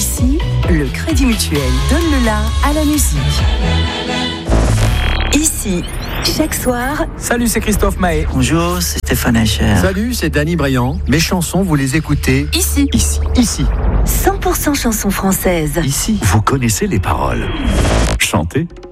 Ici, le Crédit Mutuel donne le la à la musique. Ici, chaque soir... Salut, c'est Christophe Mahé. Bonjour, c'est Stéphane Echer. Salut, c'est Danny Briand. Mes chansons, vous les écoutez Ici. 100% chansons françaises. Ici. Vous connaissez les paroles. Chantez.